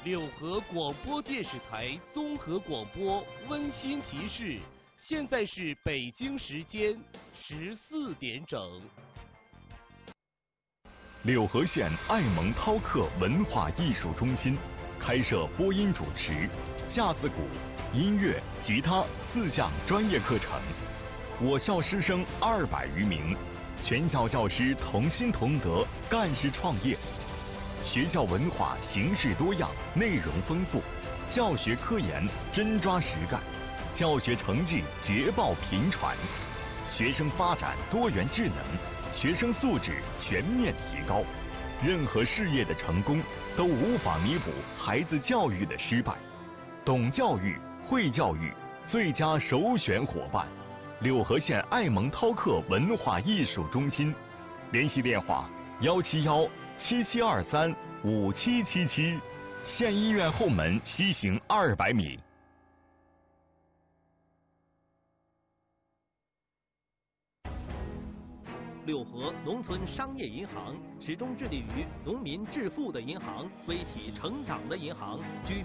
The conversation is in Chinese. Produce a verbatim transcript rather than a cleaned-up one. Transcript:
柳河广播电视台综合广播温馨提示：现在是北京时间十四点整。 柳河县爱蒙涛克文化艺术中心开设播音主持、架子鼓、音乐、吉他四项专业课程。我校师生二百余名，全校教师同心同德，干事创业。学校文化形式多样，内容丰富，教学科研真抓实干，教学成绩捷报频传，学生发展多元智能，学生素质全面提高。任何事业的成功都无法弥补孩子教育的失败。懂教育、会教育，最佳首选伙伴。柳河县爱蒙涛克文化艺术中心，联系电话：幺七幺七七二三五七七七，县医院后门西行二百米。 柳河农村商业银行始终致力于农民致富的银行，微企成长的银行，居